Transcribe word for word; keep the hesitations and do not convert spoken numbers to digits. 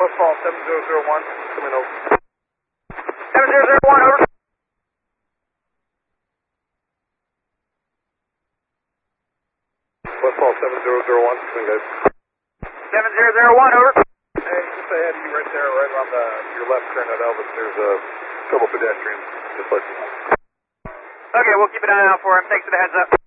Westfall seven zero zero one, coming over. seven zero zero one, over. Westfall seven zero zero one, coming guys. seven zero zero one, over. Hey, just ahead of you right there, right around the, your left turn at Elvis, there's a couple pedestrians, just like you. Okay, we'll keep an eye out for him. Thanks for the heads up.